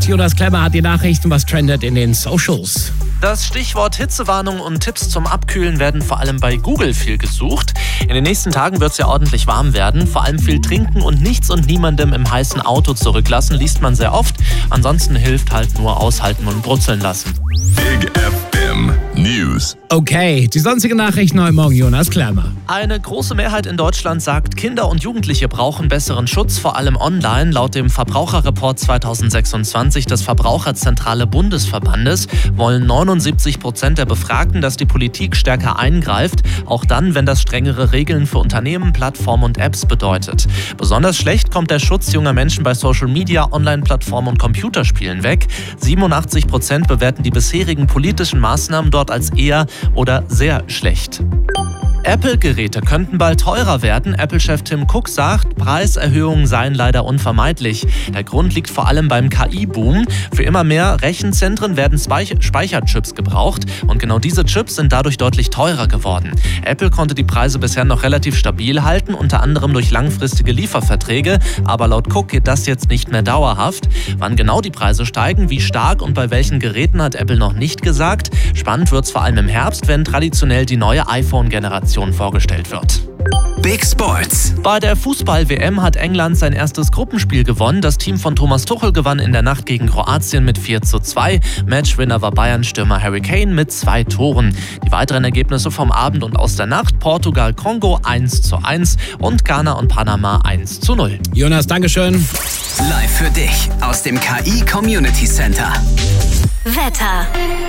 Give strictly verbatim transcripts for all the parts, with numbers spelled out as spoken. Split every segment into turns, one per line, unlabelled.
Jonas Klemmer hat die Nachrichten, was trendet in den Socials.
Das Stichwort Hitzewarnung und Tipps zum Abkühlen werden vor allem bei Google viel gesucht. In den nächsten Tagen wird es ja ordentlich warm werden. Vor allem viel trinken und nichts und niemandem im heißen Auto zurücklassen, liest man sehr oft. Ansonsten hilft halt nur aushalten und brutzeln lassen.
Big F M News.
Okay, die sonstigen Nachrichten heute Morgen, Jonas Klemmer.
Eine große Mehrheit in Deutschland sagt, Kinder und Jugendliche brauchen besseren Schutz, vor allem online. Laut dem Verbraucherreport zweitausendsechsundzwanzig des Verbraucherzentrale Bundesverbandes wollen neunundsiebzig Prozent der Befragten, dass die Politik stärker eingreift, auch dann, wenn das strengere Regeln für Unternehmen, Plattformen und Apps bedeutet. Besonders schlecht kommt der Schutz junger Menschen bei Social Media, Online-Plattformen und Computerspielen weg. siebenundachtzig Prozent bewerten die bisherigen politischen Maßnahmen dort als eher oder sehr schlecht. Apple-Geräte könnten bald teurer werden. Apple-Chef Tim Cook sagt, Preiserhöhungen seien leider unvermeidlich. Der Grund liegt vor allem beim K I-Boom. Für immer mehr Rechenzentren werden Speich- Speicherchips gebraucht und genau diese Chips sind dadurch deutlich teurer geworden. Apple konnte die Preise bisher noch relativ stabil halten, unter anderem durch langfristige Lieferverträge, aber laut Cook geht das jetzt nicht mehr dauerhaft. Wann genau die Preise steigen, wie stark und bei welchen Geräten hat Apple noch nicht gesagt. Spannend wird's vor allem im Herbst, wenn traditionell die neue iPhone-Generation vorgestellt wird.
Big Sports.
Bei der Fußball-W M hat England sein erstes Gruppenspiel gewonnen. Das Team von Thomas Tuchel gewann in der Nacht gegen Kroatien mit vier zu zwei. Matchwinner war Bayern-Stürmer Harry Kane mit zwei Toren. Die weiteren Ergebnisse vom Abend und aus der Nacht: Portugal-Kongo eins zu eins und Ghana und Panama eins zu null.
Jonas, Dankeschön.
Live für dich aus dem K I Community Center.
Wetter.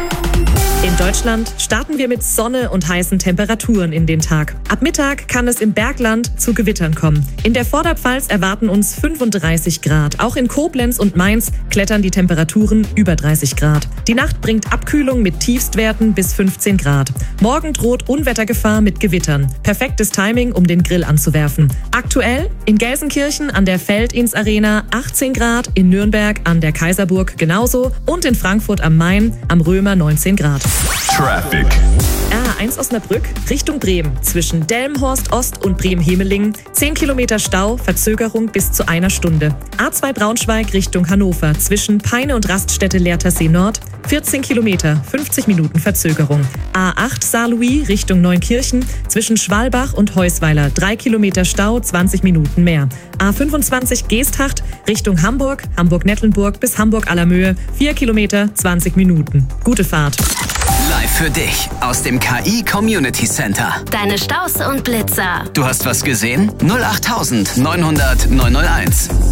In Deutschland starten wir mit Sonne und heißen Temperaturen in den Tag. Ab Mittag kann es im Bergland zu Gewittern kommen. In der Vorderpfalz erwarten uns fünfunddreißig Grad. Auch in Koblenz und Mainz klettern die Temperaturen über dreißig Grad. Die Nacht bringt Abkühlung mit Tiefstwerten bis fünfzehn Grad. Morgen droht Unwettergefahr mit Gewittern. Perfektes Timing, um den Grill anzuwerfen. Aktuell in Gelsenkirchen an der Feldins-Arena achtzehn Grad, in Nürnberg an der Kaiserburg genauso und in Frankfurt am Main am Römer neunzehn Grad.
Traffic.
A eins Osnabrück Richtung Bremen. Zwischen Delmenhorst Ost und Bremen-Hemeling zehn Kilometer Stau, Verzögerung bis zu einer Stunde. A zwei Braunschweig Richtung Hannover. Zwischen Peine und Raststätte Lehrtersee Nord vierzehn Kilometer, fünfzig Minuten Verzögerung. A acht Saarlouis Richtung Neunkirchen. Zwischen Schwalbach und Heusweiler drei Kilometer Stau, zwanzig Minuten mehr. A fünfundzwanzig Geesthacht Richtung Hamburg, Hamburg-Nettlenburg bis Hamburg-Allermöhe vier Kilometer, zwanzig Minuten. Gute Fahrt.
Live für dich aus dem K I Community Center.
Deine Staus und Blitzer.
Du hast was gesehen? null acht neun null null neun null eins.